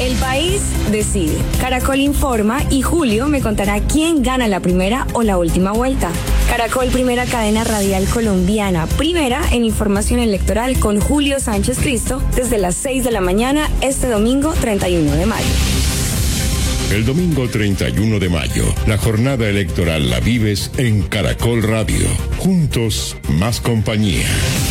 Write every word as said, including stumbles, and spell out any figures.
El país decide. Caracol informa y Julio me contará quién gana la primera o la última vuelta. Caracol, primera cadena radial colombiana, primera en información electoral con Julio Sánchez Cristo desde las seis de la mañana este domingo treinta y uno de mayo. El domingo treinta y uno de mayo, la jornada electoral la vives en Caracol Radio. Juntos, más compañía.